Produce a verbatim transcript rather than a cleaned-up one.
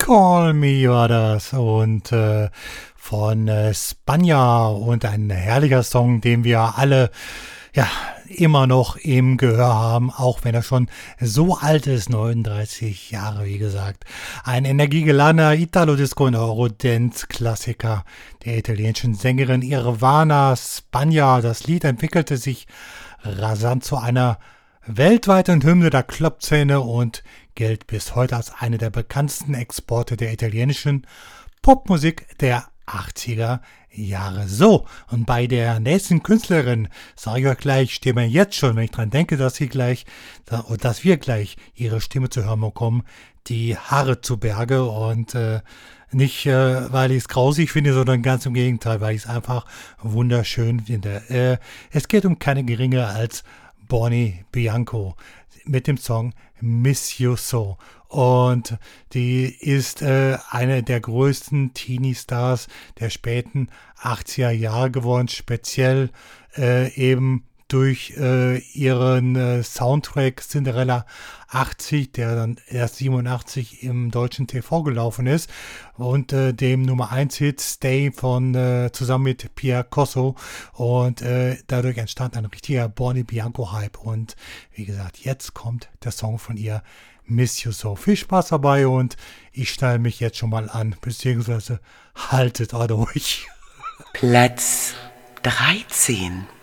Call Me war das und äh, von äh, Spanja und ein herrlicher Song, den wir alle ja immer noch im Gehör haben, auch wenn er schon so alt ist, neununddreißig Jahre, wie gesagt. Ein energiegeladener Italo-Disco- und Eurodance-Klassiker der italienischen Sängerin Irvana Spanja. Das Lied entwickelte sich rasant zu einer weltweiten Hymne der Clubszene und gilt bis heute als eine der bekanntesten Exporte der italienischen Popmusik der achtziger Jahre. So, und bei der nächsten Künstlerin sage ich euch gleich, Stimme jetzt schon, wenn ich dran denke, dass sie gleich, dass wir gleich ihre Stimme zu hören bekommen, die Haare zu Berge und äh, nicht, äh, weil ich es grausig finde, sondern ganz im Gegenteil, weil ich es einfach wunderschön finde. Äh, es geht um keine geringe als Bonnie Bianco mit dem Song Miss You So. Und die ist äh, eine der größten Teenie-Stars der späten achtziger Jahre geworden, speziell äh, eben durch äh, ihren äh, Soundtrack Cinderella achtzig, der dann erst siebenundachtzig im deutschen T V gelaufen ist, und äh, dem Nummer eins Hit Stay von äh, zusammen mit Pierre Cosso, und äh, dadurch entstand ein richtiger Bonnie Bianco Hype. Und wie gesagt, jetzt kommt der Song von ihr, Miss You So. Viel Spaß dabei und ich stelle mich jetzt schon mal an, beziehungsweise haltet euch. Platz dreizehn.